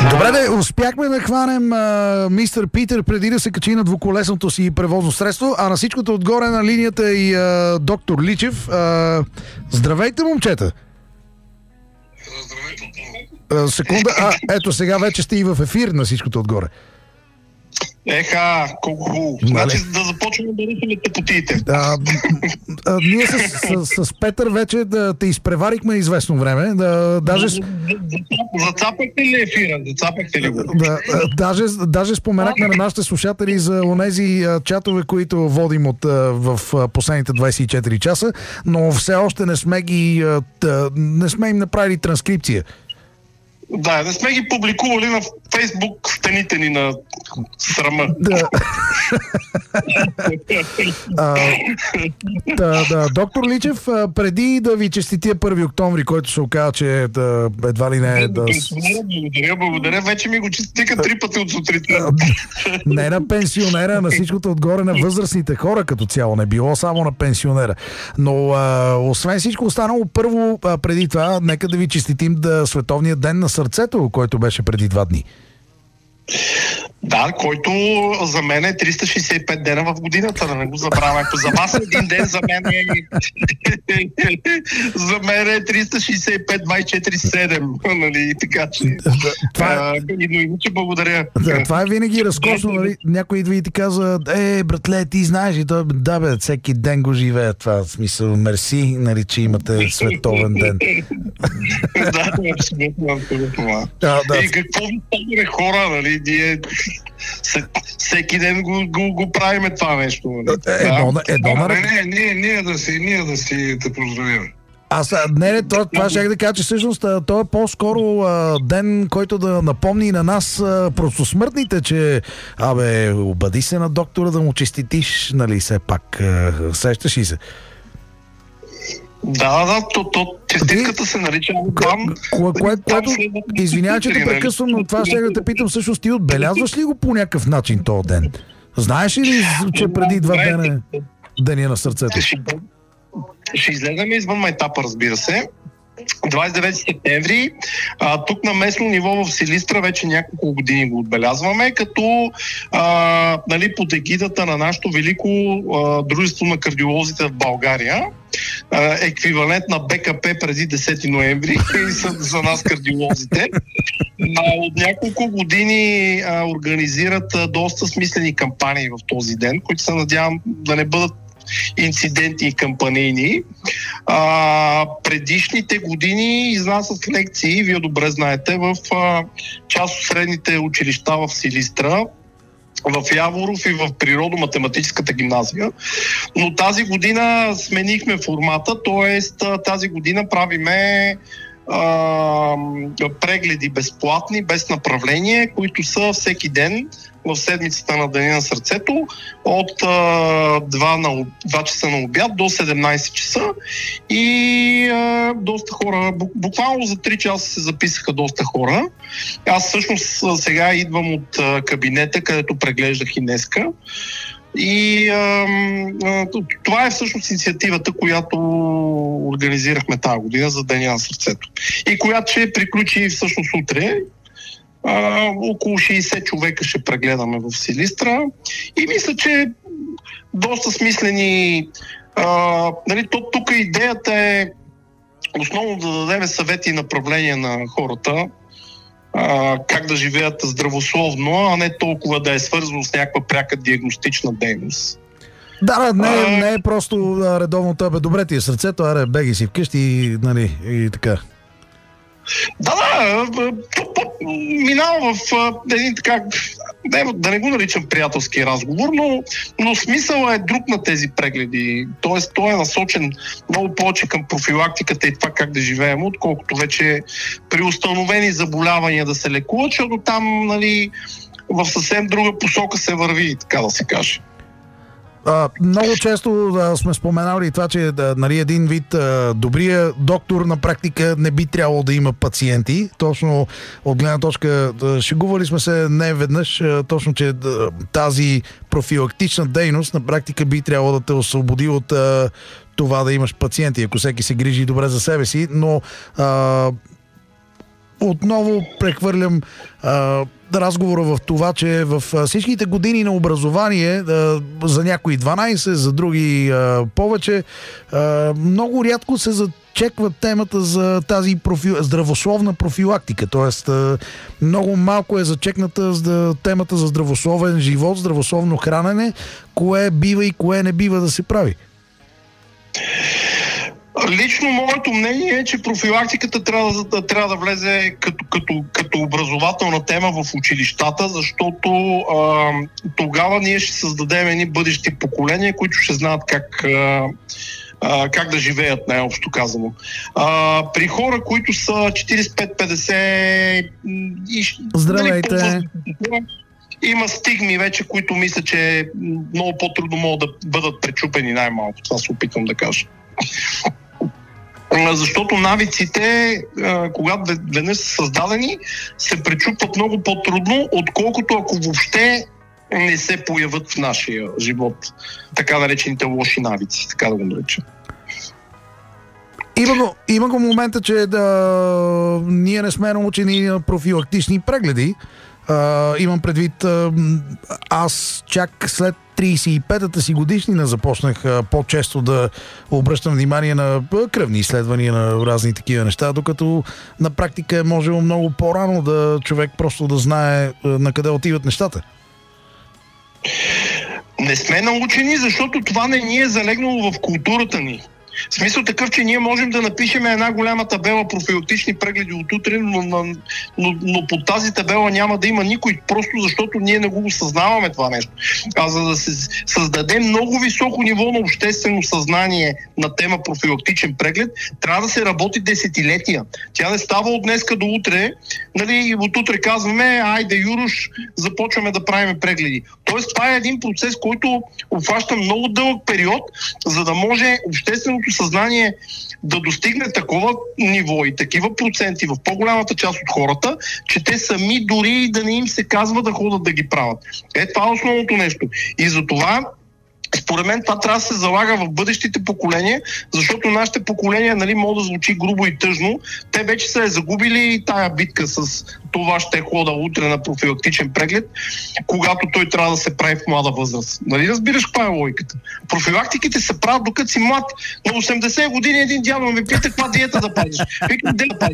Добре, успяхме да хванем мистер Питър преди да се качи на двуколесното си превозно средство, а на всичкото отгоре на линията и доктор Личев. Здравейте, момчета! Здравейте! Секунда, ето сега вече сте и в ефир на всичкото отгоре. Еха, колко хубаво. Значи да започваме да рисуваме тъпотиите. Ние с Петър вече те изпреварихме известно време. Даже... Зацапахте ли ефира? Зацапахте ли го? Даже споменахме на нашите слушатели за онези чатове, които водим в последните 24 часа, но все още не сме им направили транскрипция. Да, не сме ги публикували на Фейсбук стените ни на срама. Да. Доктор Личев, преди да ви честития 1 октомври, който се оказа, че едва ли не е да... Благодаря. Вече ми го честитиха 3 пъти от сутринта. Не на пенсионера, на всичкото отгоре на възрастните хора като цяло. Не било само на пенсионера. Но освен всичко останало, първо преди това, нека да ви честитим Световния ден на сърцето, който беше преди 2 дни. Да, който за мен е 365 дена в годината, да не го забравяме. За вас един ден, за мен е 365-24-7, нали, така че... Но иначе благодаря. Това е винаги разкошно, нали? Някой идва и ти казва, братле, ти знаеш и той, да бе, всеки ден го живее това, в смисъл, мерси, нали, че имате световен ден. Да, абсолютно. И какво ви стане, хора, нали, ние всеки ден го правиме това нещо. Ние да си те поздравим. Това ще да кажа, че всъщност това е по-скоро ден, който да напомни на нас простосмъртните, че обади се на доктора да му честитиш, нали, все пак, сещаш ли се? Да, честитката се нарича Бам. Извинявай, че те прекъсвам, но това ще да те питам, всъщност ти отбелязваш ли го по някакъв начин този ден? Знаеш ли, че преди 2 дена е деня на сърцето? Ще излезем извън майтапа, разбира се. 29 септември. Тук на местно ниво в Силистра вече няколко години го отбелязваме, като нали, под егидата на нашето велико дружество на кардиолозите в България, еквивалент на БКП преди 10 ноември за нас кардиолозите. От няколко години организират доста смислени кампании в този ден, които се надявам да не бъдат инциденти и кампанийни. Предишните години изнасят лекции, вие добре знаете, в част от средните училища в Силистра, в Яворов и в Природо-математическата гимназия. Но тази година сменихме формата, т.е. тази година правиме прегледи безплатни, без направление, които са всеки ден в седмицата на Деня на сърцето от 2 часа на обяд до 17 часа и доста хора, буквално за 3 часа се записаха доста хора. Аз всъщност сега идвам от кабинета, където преглеждах и днеска. И това е всъщност инициативата, която организирахме тази година за Деня на сърцето. И която ще приключи всъщност утре. Около 60 човека ще прегледаме в Силистра. И мисля, че доста смислени... нали, тук идеята е основно да дадем съвети и направления на хората, как да живеят здравословно, а не толкова да е свързано с някаква пряка диагностична дейност. Да, не е просто редовно това. Добре ти е сърцето, беги си вкъщи, нали, и така. Да, минава в един така, да не го наричам приятелски разговор, но смисълът е друг на тези прегледи. Тоест, той е насочен много повече към профилактиката и това как да живеем, отколкото вече при установени заболявания да се лекуват, защото там, нали, в съвсем друга посока се върви, така да се каже. Много често сме споменали това, че нали, един вид добрия доктор на практика не би трябвало да има пациенти. Точно от гледна точка, шегували сме се не веднъж, точно, че тази профилактична дейност на практика би трябвало да те освободи от това да имаш пациенти, ако всеки се грижи добре за себе си, но отново прехвърлям разговора в това, че в всичките години на образование, за някои 12, за други повече, много рядко се зачеква темата за тази здравословна профилактика. Тоест, много малко е зачекната темата за здравословен живот, здравословно хранене, кое бива и кое не бива да се прави. Лично моето мнение е, че профилактиката трябва да влезе като образователна тема в училищата, защото тогава ние ще създадем едни бъдещи поколения, които ще знаят как да живеят, най-общо казано. При хора, които са 45-50 здравейте! Има стигми вече, които мисля, че много по-трудно могат да бъдат пречупени, най-малко. Това се опитвам да кажа. Защото навиците, когато веднъж са създадени, се пречупват много по-трудно, отколкото ако въобще не се появят в нашия живот. Така наречените лоши навици, така да го наречем. Има го момента, че ние не сме научени на профилактични прегледи. Имам предвид, аз чак след 35-та си годишнина започнах по-често да обръщам внимание на кръвни изследвания, на разни такива неща, докато на практика е можело много по-рано да човек просто да знае на къде отиват нещата. Не сме научени, защото това не ни е залегнало в културата ни. В смисъл такъв, че ние можем да напишем една голяма табела профилактични прегледи от утре, но под тази табела няма да има никой, просто защото ние не го осъзнаваме това нещо. А за да се създаде много високо ниво на обществено съзнание на тема профилактичен преглед, трябва да се работи десетилетия. Тя не става от днеска до утре, нали, и от утре казваме, айде Юруш, започваме да правим прегледи. Тоест това е един процес, който обхваща много дълъг период, за да може общественото съзнание да достигне такова ниво и такива проценти в по-голямата част от хората, че те сами дори да не им се казва да ходят да ги правят. Това е основното нещо. И за това според мен това трябва да се залага в бъдещите поколения, защото нашите поколения, нали, могат да звучи грубо и тъжно, те вече са загубили тая битка с това ще хода утре на профилактичен преглед, когато той трябва да се прави в млада възраст. Нали разбираш каква е логиката? Профилактиките се правят докато си млад. На 80 години един дядо ме пита каква диета да пазиш. Викам,